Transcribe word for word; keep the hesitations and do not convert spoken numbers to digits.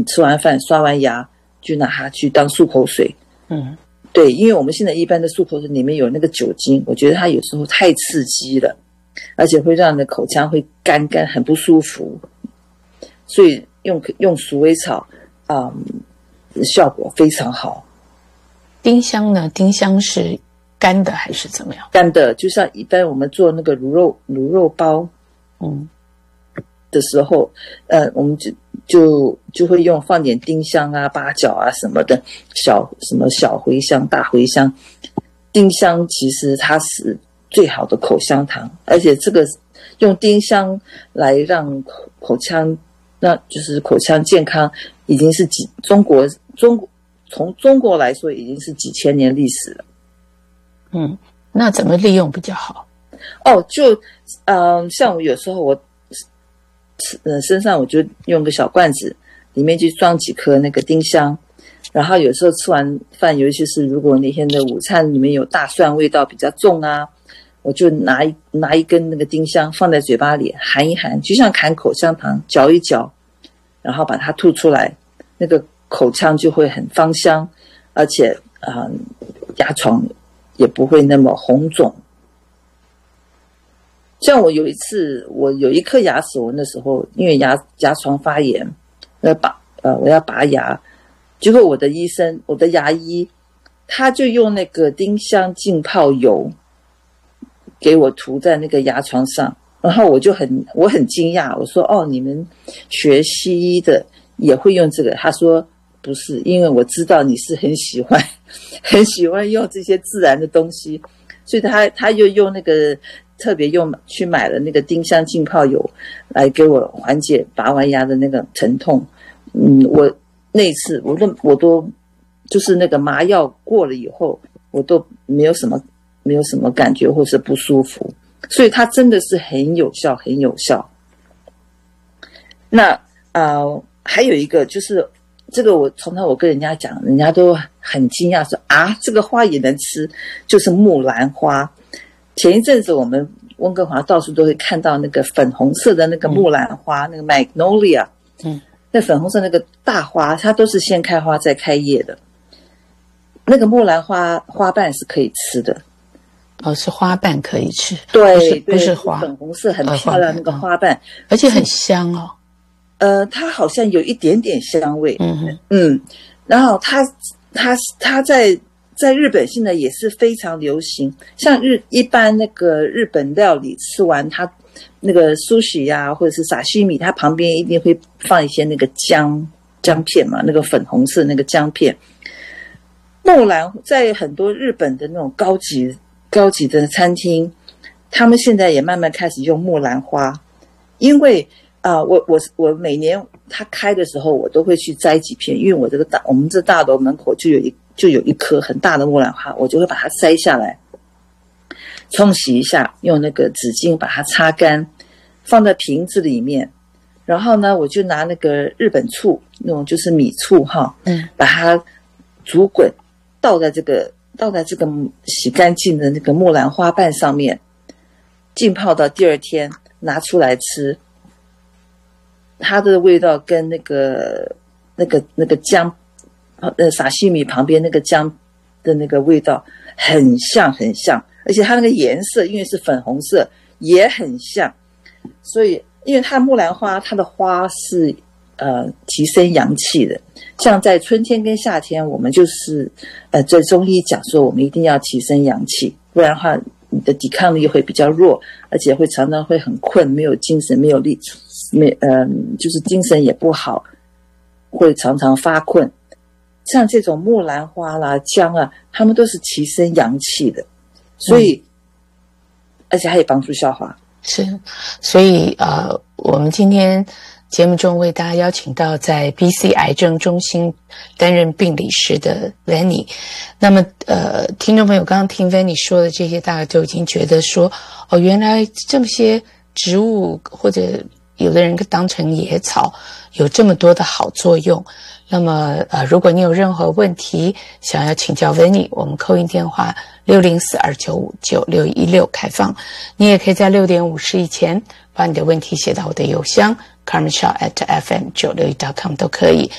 你吃完饭刷完牙就拿它去当漱口水。 嗯， 对，因为我们现在一般的漱口水里面有那个酒精，我觉得它有时候太刺激了，而且会让你的口腔会干干很不舒服，所以用用鼠尾草，嗯，效果非常好。 丁香呢？丁香是干的还是怎么样？ 干的，就像一般我们做那个卤肉卤肉包， 嗯的时候，呃，我们就就就会用放点丁香啊、八角啊什么的，小什么小茴香、大茴香。丁香其实它是最好的口香糖，而且这个用丁香来让口口腔，那就是口腔健康，已经是几中国中国从中国来说已经是几千年历史了。 嗯，那怎么利用比较好？ 哦，就嗯、呃，像我有时候我。呃，身上我就用个小罐子，里面就装几颗那个丁香，然后有时候吃完饭，尤其是如果那天的午餐里面有大蒜味道比较重啊，我就拿一拿一根那个丁香放在嘴巴里含一含，就像含口香糖，嚼一嚼，然后把它吐出来，那个口腔就会很芳香，而且啊、呃、牙床也不会那么红肿。像我有一次，我有一颗牙齿，我那时候因为牙牙床发炎，要拔呃我要拔牙，结果我的医生，我的牙医，他就用那个丁香浸泡油给我涂在那个牙床上，然后我就很我很惊讶，我说哦，你们学西医的也会用这个？他说不是，因为我知道你是很喜欢很喜欢用这些自然的东西，所以他他又用那个。特别用去买了那个丁香浸泡油来给我缓解拔完牙的那个疼痛。嗯，我那次我都我都就是那个麻药过了以后，我都没有什么没有什么感觉或是不舒服，所以它真的是很有效，很有效。那啊、呃，还有一个就是这个，我常常我跟人家讲，人家都很惊讶说啊，这个花也能吃，就是木兰花。前一阵子我们温哥华到处都会看到那个粉红色的那个木兰花，嗯、那个 magnolia， 嗯，那粉红色那个大花，它都是先开花再开叶的。那个木兰花花瓣是可以吃的， 哦，是花瓣可以吃， 对， 不是不是花， 粉红色很漂亮那个花瓣， 而且很香哦。 呃，它好像有一点点香味， 嗯哼嗯，然后它它它在。在日本现在也是非常流行，像日一般那个日本料理吃完它那个sushi呀或者是沙西米，它旁边一定会放一些那个姜姜片嘛，那个粉红色那个姜片。木兰在很多日本的那种高级高级的餐厅，他们现在也慢慢开始用木兰花，因为啊、呃，我我我每年它开的时候，我都会去摘几片，因为我这个大我们这大楼门口就有一。就有一颗很大的木兰花，我就会把它摘下来，冲洗一下，用那个纸巾把它擦干，放在瓶子里面。然后呢，我就拿那个日本醋，那种就是米醋哈，嗯，把它煮滚，倒在这个倒在这个洗干净的那个木兰花瓣上面，浸泡到第二天拿出来吃。它的味道跟那个那个那个姜。呃，沙西米旁边那个姜的那个味道很像很像，而且它那个颜色因为是粉红色也很像，所以因为它木兰花它的花是呃提升阳气的，像在春天跟夏天我们就是呃在中医讲说我们一定要提升阳气，不然的话你的抵抗力会比较弱，而且会常常会很困，没有精神没有力，没呃就是精神也不好，会常常发困。像这种木兰花啦、姜啊，它们都是提升阳气的，所以、嗯、而且还有帮助消化。 是，所以呃，我们今天节目中为大家邀请到在 B C 癌症中心担任病理师的 Vanny。那么呃，听众朋友刚刚听 Vanny 说的这些，大家都已经觉得说，哦，原来这些植物或者有的人当成野草有这么多的好作用。那么呃，如果你有任何问题想要请教 Vanny， 我们扣音电话六零四二九五九六一六开放，你也可以在六点五十以前把你的问题写到我的邮箱 carmen shaw at f m 九六一 dot com 都可以。